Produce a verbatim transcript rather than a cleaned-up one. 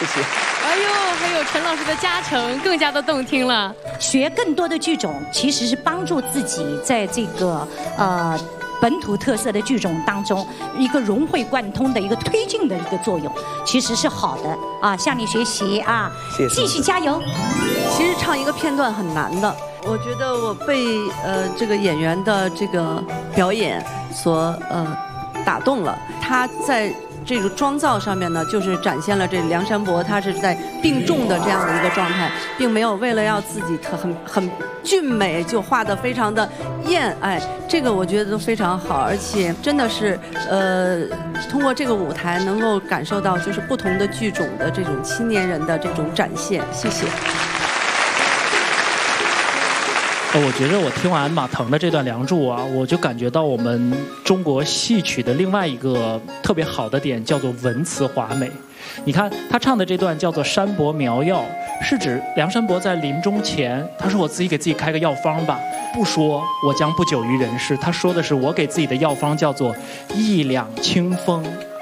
谢谢。 哎呦，还有陈老师的加成，更加的动听了。 学更多的剧种，其实是帮助自己在这个呃本土特色的剧种当中一个融会贯通的一个推进的一个作用，其实是好的啊，向你学习啊， 谢谢， 继续加油。 其实唱一个片段很难的，我觉得我被呃这个演员的这个表演所呃打动了，他在这个妆造上面呢，就是展现了这梁山伯他是在病重的这样的一个状态，并没有为了要自己特很很俊美就画得非常的艳，哎，这个我觉得都非常好，而且真的是呃通过这个舞台能够感受到就是不同的剧种的这种青年人的这种展现，谢谢。 我觉得我听完马腾的这段《梁祝》啊，我就感觉到我们中国戏曲的另外一个特别好的点，叫做文辞华美。你看他唱的这段叫做《山伯苗药》，是指梁山伯在临终前，他说我自己给自己开个药方吧，不说我将不久于人世，他说的是我给自己的药方叫做一两清风。